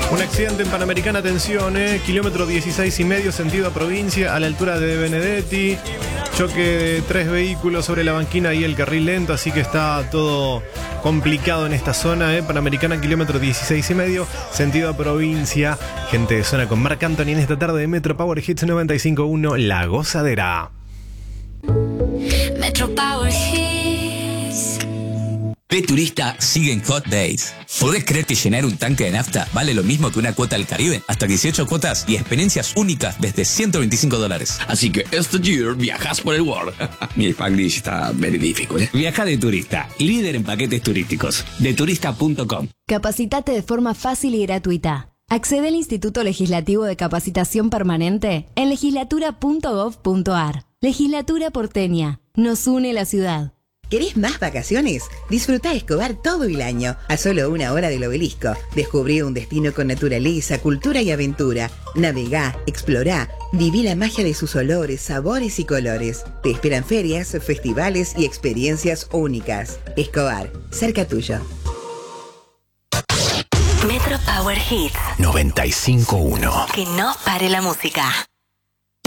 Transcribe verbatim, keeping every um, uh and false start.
Un accidente en Panamericana, atención, eh. kilómetro dieciséis y medio, sentido a provincia, a la altura de Benedetti. Choque de tres vehículos sobre la banquina y el carril lento, así que está todo complicado en esta zona, eh. Panamericana, kilómetro dieciséis y medio, sentido a provincia. Gente de zona con Marc Anthony en esta tarde de Metro Power Hits noventa y cinco punto uno, La Gozadera. Metro Power Hits. P-Turista sigue en Hot Days. ¿Podés creer que llenar un tanque de nafta vale lo mismo que una cuota al Caribe? Hasta dieciocho cuotas y experiencias únicas desde ciento veinticinco dólares. Así que este year viajas por el world. Mi Spanglish está magnífico, ¿eh? Viaja de turista, líder en paquetes turísticos. de turista punto com. Capacitate de forma fácil y gratuita. Accede al Instituto Legislativo de Capacitación Permanente en legislatura punto gov punto ar. Legislatura porteña. Nos une la ciudad. ¿Querés más vacaciones? Disfruta Escobar todo el año, a solo una hora del obelisco. Descubrí un destino con naturaleza, cultura y aventura. Navegá, explorá, viví la magia de sus olores, sabores y colores. Te esperan ferias, festivales y experiencias únicas. Escobar, cerca tuyo. Metro Power Hits. noventa y cinco punto uno. Que no pare la música.